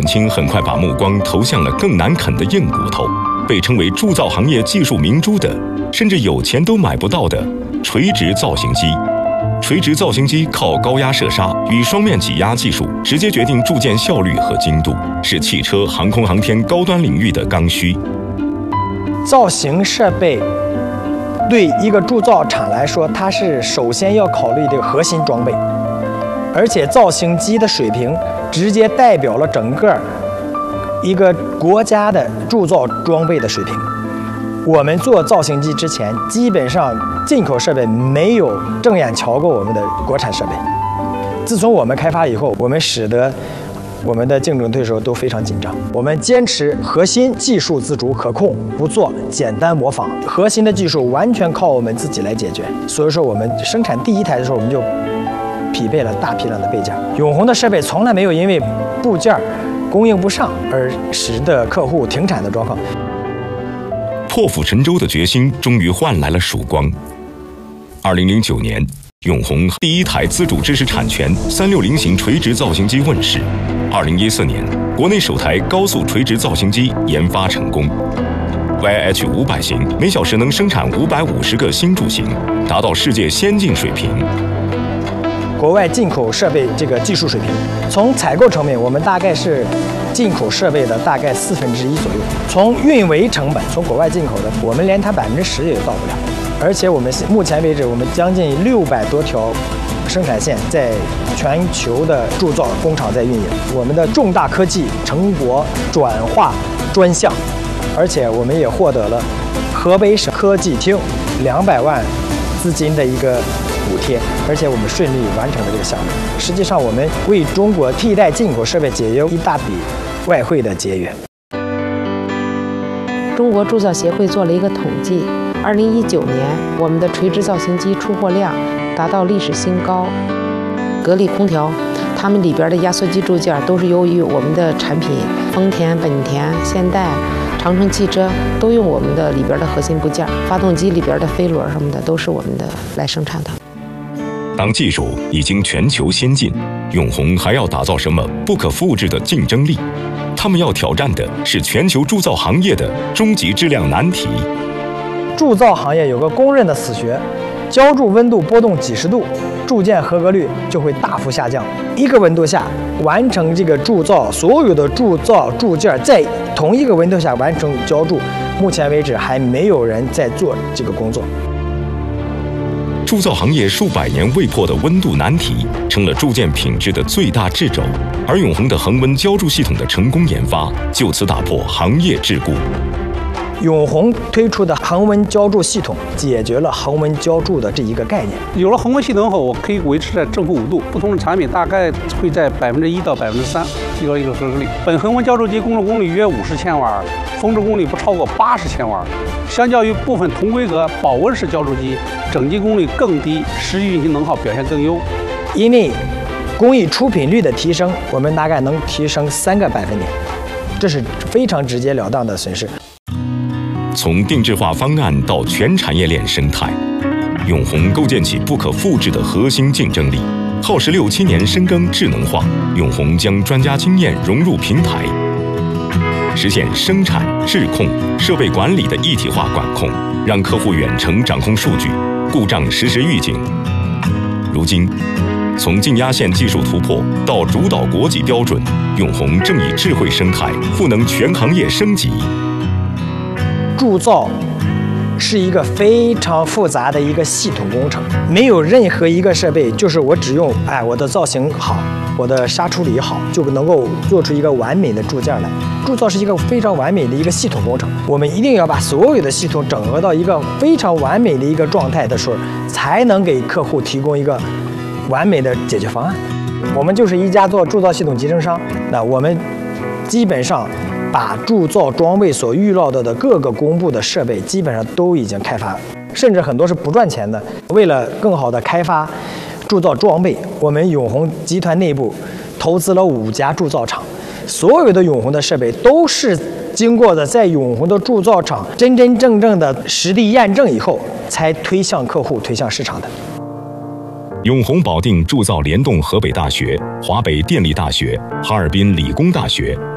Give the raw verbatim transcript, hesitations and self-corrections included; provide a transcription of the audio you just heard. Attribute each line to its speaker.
Speaker 1: 清很快把目光投向了更难啃的硬骨头，被称为铸造行业技术明珠的，甚至有钱都买不到的垂直造型机。垂直造型机靠高压射杀与双面挤压技术，直接决定铸件效率和精度，是汽车、航空航天高端领域的刚需。
Speaker 2: 造型设备对一个铸造厂来说，它是首先要考虑的核心装备，而且造型机的水平直接代表了整个一个国家的铸造装备的水平。我们做造型机之前，基本上进口设备没有正眼瞧过我们的国产设备。自从我们开发以后，我们使得我们的竞争对手都非常紧张。我们坚持核心技术自主可控，不做简单模仿，核心的技术完全靠我们自己来解决。所以说，我们生产第一台的时候，我们就匹配了大批量的备件。永宏的设备从来没有因为部件供应不上而使得客户停产的状况。
Speaker 1: 破釜沉舟的决心终于换来了曙光。二零零九年，永宏第一台自主知识产权三六零型垂直造型机问世。二零一四年，国内首台高速垂直造型机研发成功。Y H 五百型每小时能生产五百五十个新柱型，达到世界先进水平。
Speaker 2: 国外进口设备这个技术水平，从采购层面，我们大概是进口设备的大概四分之一左右。从运维成本，从国外进口的，我们连它百分之十也到不了。而且我们目前为止，我们将近六百多条生产线在全球的铸造工厂在运营。我们的重大科技成果转化专项，而且我们也获得了河北省科技厅两百万资金的一个补贴，而且我们顺利完成了这个项目。实际上，我们为中国替代进口设备节约一大笔外汇的节约。
Speaker 3: 中国铸造协会做了一个统计，二零一九年我们的垂直造型机出货量达到历史新高。格力空调，它们里边的压缩机铸件都是由于我们的产品，丰田、本田、现代、长城汽车都用我们的里边的核心部件，发动机里边的飞轮什么的都是我们的来生产的。
Speaker 1: 当技术已经全球先进，永宏还要打造什么不可复制的竞争力？他们要挑战的是全球铸造行业的终极质量难题。
Speaker 2: 铸造行业有个公认的死穴，浇铸温度波动几十度，铸件合格率就会大幅下降。一个温度下完成这个铸造，所有的铸造铸件在同一个温度下完成浇铸，目前为止还没有人在做这个工作。
Speaker 1: 铸造行业数百年未破的温度难题，成了铸件品质的最大掣肘。而永宏的恒温浇铸系统的成功研发，就此打破行业桎梏。
Speaker 2: 永宏推出的恒温浇铸系统解决了恒温浇铸的这一个概念。
Speaker 4: 有了恒温系统后，我可以维持在正负五度，不同的产品大概会在百分之一到百分之三提高一个合格率。本恒温浇铸机工作功率约五十千瓦，峰值功率不超过八十千瓦。相较于部分同规格保温式浇铸机，整机功率更低，实际运行能耗表现更优。
Speaker 2: 因为工艺出品率的提升，我们大概能提升三个百分点，这是非常直截了当的损失。
Speaker 1: 从定制化方案到全产业链生态，永宏构建起不可复制的核心竞争力。耗时六七年深耕智能化，永宏将专家经验融入平台，实现生产、质控、设备管理的一体化管控，让客户远程掌控数据，故障实时预警。如今，从静压线技术突破到主导国际标准，永宏正以智慧生态赋能全行业升级。
Speaker 2: 铸造是一个非常复杂的一个系统工程，没有任何一个设备就是我只用哎我的造型好，我的杀处理好，就能够做出一个完美的铸件来。铸造是一个非常完美的一个系统工程，我们一定要把所有的系统整合到一个非常完美的一个状态的时候，才能给客户提供一个完美的解决方案。我们就是一家做铸造系统集成商，那我们基本上把铸造装备所预料到的各个公布的设备基本上都已经开发了，甚至很多是不赚钱的。为了更好的开发铸造装备，我们永宏集团内部投资了五家铸造厂，所有的永宏的设备都是经过的在永宏的铸造厂真真正正的实地验证以后，才推向客户、推向市场的。
Speaker 1: 永宏保定铸造联动河北大学、华北电力大学、哈尔滨理工大学